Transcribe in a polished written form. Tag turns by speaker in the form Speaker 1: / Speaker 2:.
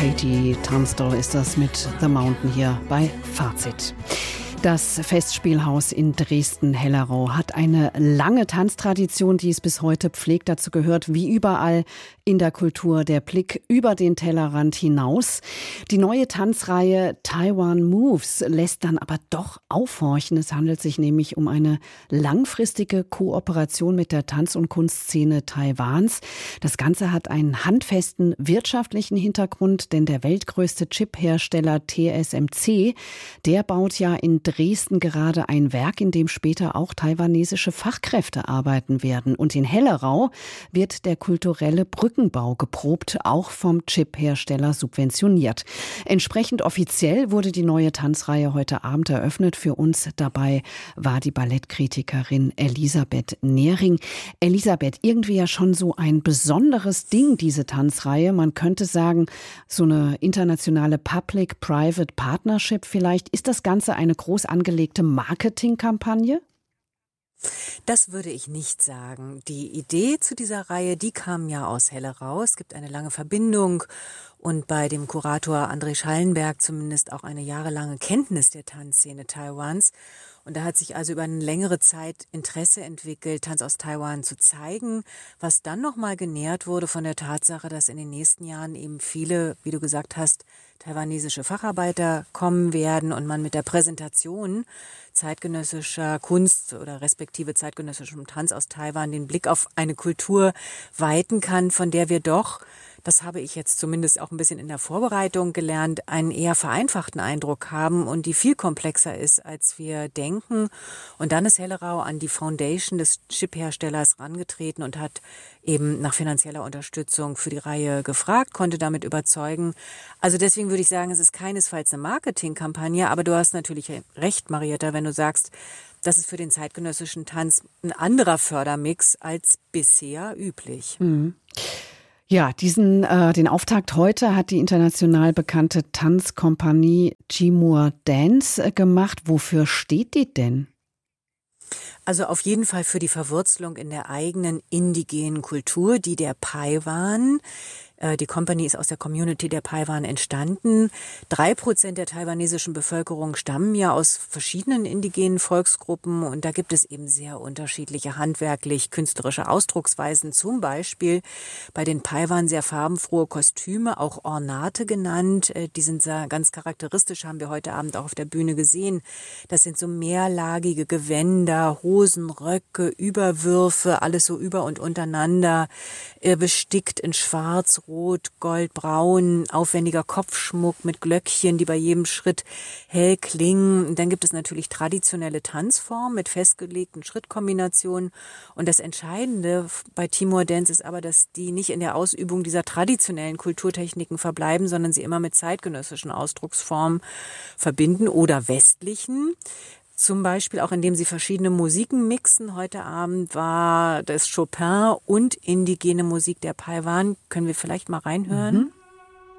Speaker 1: Katie Tunstall ist das mit The Mountain hier bei Fazit. Das Festspielhaus in Dresden-Hellerau hat eine lange Tanztradition, die es bis heute pflegt. Dazu gehört wie überall in der Kultur der Blick über den Tellerrand hinaus. Die neue Tanzreihe Taiwan Moves lässt dann aber doch aufhorchen. Es handelt sich nämlich um eine langfristige Kooperation mit der Tanz- und Kunstszene Taiwans. Das Ganze hat einen handfesten wirtschaftlichen Hintergrund, denn der weltgrößte Chiphersteller TSMC, der baut ja in Dresden gerade ein Werk, in dem später auch taiwanesische Fachkräfte arbeiten werden. Und in Hellerau wird der kulturelle Brückenbau geprobt, auch vom Chiphersteller subventioniert. Entsprechend offiziell wurde die neue Tanzreihe heute Abend eröffnet. Für uns dabei war die Ballettkritikerin Elisabeth Nehring. Elisabeth, irgendwie ja schon so ein besonderes Ding, diese Tanzreihe. Man könnte sagen, so eine internationale Public-Private Partnership vielleicht. Ist das Ganze eine groß angelegte Marketingkampagne?
Speaker 2: Das würde ich nicht sagen. Die Idee zu dieser Reihe, die kam ja aus Hellerau. Es gibt eine lange Verbindung und bei dem Kurator André Schallenberg zumindest auch eine jahrelange Kenntnis der Tanzszene Taiwans. Und da hat sich also über eine längere Zeit Interesse entwickelt, Tanz aus Taiwan zu zeigen, was dann nochmal genährt wurde von der Tatsache, dass in den nächsten Jahren eben viele, wie du gesagt hast, taiwanesische Facharbeiter kommen werden und man mit der Präsentation zeitgenössischer Kunst oder respektive zeitgenössischem Tanz aus Taiwan den Blick auf eine Kultur weiten kann, von der wir doch, das habe ich jetzt zumindest auch ein bisschen in der Vorbereitung gelernt, einen eher vereinfachten Eindruck haben und die viel komplexer ist, als wir denken. Und dann ist Hellerau an die Foundation des Chipherstellers herangetreten und hat eben nach finanzieller Unterstützung für die Reihe gefragt, konnte damit überzeugen. Also deswegen würde ich sagen, es ist keinesfalls eine Marketingkampagne, aber du hast natürlich recht, Marietta, wenn du sagst, das ist für den zeitgenössischen Tanz ein anderer Fördermix als bisher üblich.
Speaker 1: Mhm. Ja, den Auftakt heute hat die international bekannte Tanzkompanie Jimur Dance gemacht. Wofür steht die denn?
Speaker 2: Also auf jeden Fall für die Verwurzelung in der eigenen indigenen Kultur, die der Paiwan. Die Company ist aus der Community der Paiwan entstanden. 3% der taiwanesischen Bevölkerung stammen ja aus verschiedenen indigenen Volksgruppen und da gibt es eben sehr unterschiedliche handwerklich-künstlerische Ausdrucksweisen. Zum Beispiel bei den Paiwan sehr farbenfrohe Kostüme, auch Ornate genannt. Die sind ganz charakteristisch, haben wir heute Abend auch auf der Bühne gesehen. Das sind so mehrlagige Gewänder, Hosen, Röcke, Überwürfe, alles so über und untereinander, bestickt in Schwarz, Rot, Gold, Braun, aufwendiger Kopfschmuck mit Glöckchen, die bei jedem Schritt hell klingen. Und dann gibt es natürlich traditionelle Tanzformen mit festgelegten Schrittkombinationen. Und das Entscheidende bei Jimur Dance ist aber, dass die nicht in der Ausübung dieser traditionellen Kulturtechniken verbleiben, sondern sie immer mit zeitgenössischen Ausdrucksformen verbinden oder westlichen. Zum Beispiel auch, indem sie verschiedene Musiken mixen. Heute Abend war das Chopin und indigene Musik der Paiwan. Können wir vielleicht mal reinhören?